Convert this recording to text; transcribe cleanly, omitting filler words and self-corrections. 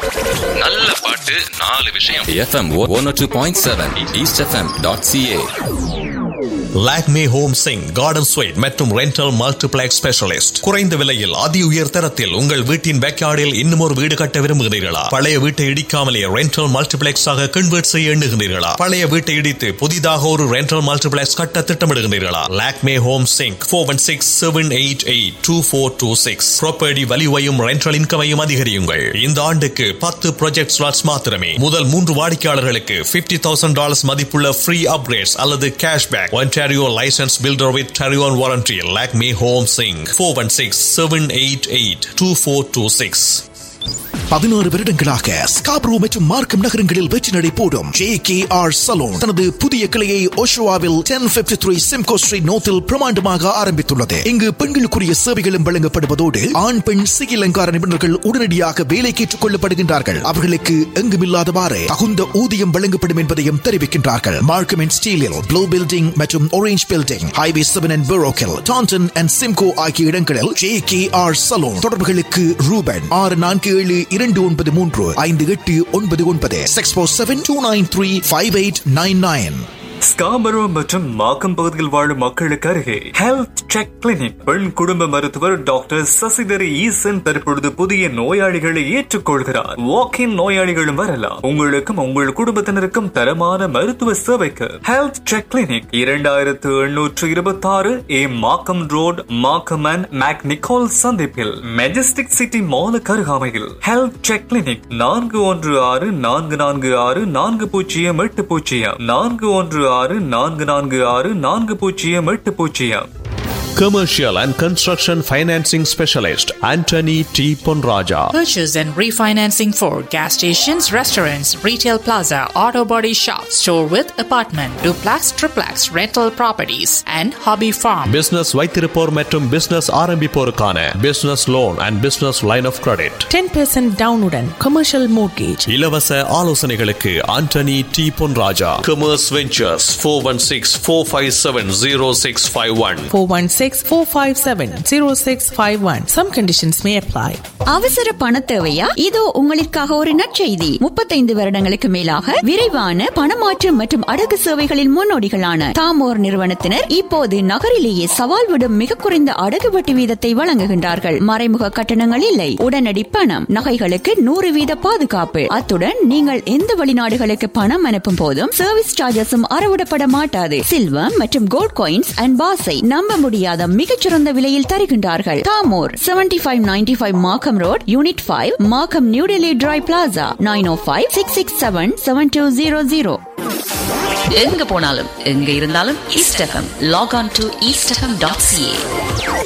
நல்ல பாட்டு 4 விஷயம். FM 102.7 eastfm.ca. Lakme home Singh garden sweet மற்றும் ரெண்டல் மல்டிப்ளெக்ஸ் ஸ்பெஷலிஸ்ட். குறைந்த விலையில் அதி உயர் தரத்தில் உங்கள் வீட்டின் பேக்யார்டில் இன்னும் ஒரு வீடு கட்ட விரும்புகிறீர்களா? பழைய வீட்டை இடிக்காமலே ரெண்டல் மல்டிப்ளெக்ஸ் ஆக கன்வெர்ட் செய்ய எண்ணுகிறீர்களா? பழைய வீட்டை இடித்து புதிதாக ஒரு ரெண்டல் மல்டிப்ளெக்ஸ் கட்ட திட்டமிடுகிறீர்களா? Lakme home Singh 416-788-2426. Property வேல்யூவையும் rental இன்கமையும் அதிகரியுங்கள். இந்த ஆண்டுக்கு 10 ப்ராஜெக்ட் ஸ்லாட்ஸ் மாத்திரமே. முதல் 3 வாடிக்கையாளர்களுக்கு $50,000 மதிப்புள்ள ஃப்ரீ அப்கிரேட்ஸ் அல்லது cashback. Ontario licensed builder with Ontario warranty. Lakme Home Singh 416-788-2426. 16 வருடங்களாக ஸ்காப்ரோ மற்றும் மார்க்கம் நகரங்களில் வெற்றி நடை போடும் JKR சலூன் தனது புதிய கிளையை ஓஷோவாவில் 1053 சிம்கோ ஸ்ட்ரீட் நோத்தில் பிரமாண்டமாக ஆரம்பித்துள்ளது. இங்கு பெண்களுக்குரிய சேவைகளும் வழங்கப்படுவதோடு ஆண் பெண் சிகை அலங்கார நிபுணர்கள் உடனடியாக வேலைக்கு ஏற்றுக் கொள்ளப்படுகின்றார்கள். அவர்களுக்கு எங்குமில்லாதவாறு தகுந்த ஊதியம் வழங்கப்படும் என்பதையும் தெரிவிக்கின்றார்கள். மார்க்கம் அண்ட் ஸ்டீலில் ப்ளூ பில்டிங் மற்றும் orange building, highway 7 and பரோக்கில், Tandon and Simcoe ஆகிய இடங்களில் JKR சலூன். தொடர்புகளுக்கு ரூபன் 647-293-5899 647-293-5899. ஸ்காபரோ மற்றும் மாக்கம் பகுதியில் வாழும் மக்களுக்கு அருகே ஹெல்த் செக் கிளினிக். பெண் குடும்ப மருத்துவர் டாக்டர் சசிதரி ஈசன் தற்பொழுது புதிய நோயாளிகளை ஏற்றுக்கொள்கிறார். வாக்கின் நோயாளிகளும் வரலாம். உங்களுக்கும் உங்கள் குடும்பத்தினருக்கும் தரமான மருத்துவ சேவைக்கு health check clinic 2826 A Markham road, Markham and make Nicole சந்திப்பில் மெஜஸ்டிக் சிட்டி மாலுக்கு அருகாமையில் health check clinic 4164446408 4164446408. Commercial and Construction Financing Specialist Anthony T. Ponraja. Purchase and refinancing for gas stations, restaurants, retail plaza, auto body shop, store with apartment, duplex, triplex, rental properties and hobby farm. Business வைத்திருப்போர் மற்றும் business ஆரம்பிப்போருக்கான business loan and business line of credit. 10% downward commercial mortgage. இலவச ஆலோசனைகளுக்கு Anthony T. Ponraja. Commerce Ventures 416-457-0651. 416-457-0651. Some conditions may apply. அவசர பண தேவையா? இதோ உங்களுக்காக ஒரு நற்செய்தி. 35 வருடங்களுக்கு மேலாக விரைவான பணமாற்று மற்றும் அடகு சேவைகளின் முன்னோடிகளான தாமோர் நிறுவனத்தினர் இப்போது நகரிலேயே சவால் விடும் மிக குறைந்த அடகு வட்டி வீதத்தை வழங்குகின்றார்கள். மறைமுக கட்டணங்கள் இல்லை, உடனடி பணம், நகைகளுக்கு 100% பாதுகாப்பு. அத்துடன் நீங்கள் எந்த வெளிநாடுகளுக்கு பணம் அனுப்பும் போதும் சர்வீஸ் சார்ஜஸும் அறவிடப்பட மாட்டாது. சில்வர் மற்றும் கோல்ட் காயின்ஸ் அண்ட் பாஸை நம்ப முடியாத மிகச்சிறந்த விலையில் தருகின்றார்கள். தாமோர் 7595 மார்க்கம் ரோட், யூனிட் 5, மார்க்கம் நியூ டெல்லி டிரை பிளாசா, 9056677200. எங்க போனாலும் எங்க இருந்தாலும் east FM. Lock on to eastfm.ca.